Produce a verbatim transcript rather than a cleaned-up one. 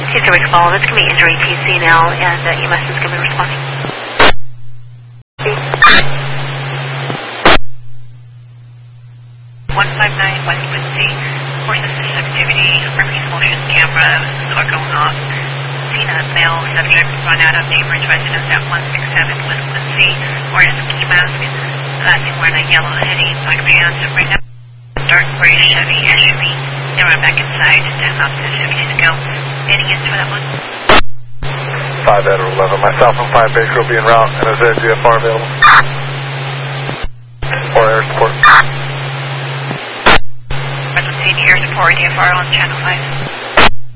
T zero Explorer, that's going to be injury T C now, and uh, E M S is going to be responding. one five nine West Quincy, reporting the suspicious activity, Mercury's motion camera are going off. Seen a male subject run out of neighbor's residence at one six seven West Quincy, wearing a ski mask, uh, wearing a yellow hoodie, black pants, and right now, dark gray Chevy S U V. They were back inside, and up to fifteen to go. Any hits for that one? five out of eleven. Myself and five Baker will be en route, and is there D F R available? Or air support? Air support, D F R on channel five.